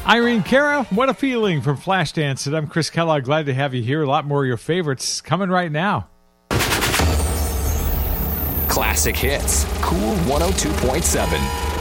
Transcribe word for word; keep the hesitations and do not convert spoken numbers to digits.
Irene Cara, What a Feeling from Flashdance. And I'm Chris Kellogg. Glad to have you here. A lot more of your favorites coming right now. Classic Hits, Cool one oh two point seven.